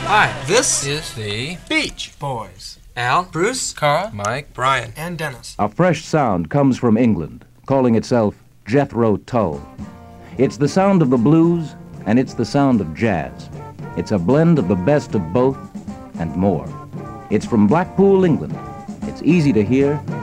Hi, This is the Beach Boys. Al, Bruce, Carl, Mike, Brian, and Dennis. A fresh sound comes from England, calling itself Jethro Tull. It's the sound of the blues, and it's the sound of jazz. It's a blend of the best of both and more. It's from Blackpool, England. It's easy to hear,